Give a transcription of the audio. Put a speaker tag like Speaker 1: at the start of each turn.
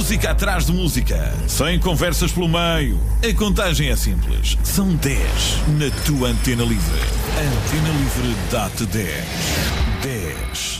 Speaker 1: música atrás de música, sem conversas pelo meio. A contagem é simples. São 10 na tua Antena Livre. A Antena Livre dá-te 10. 10.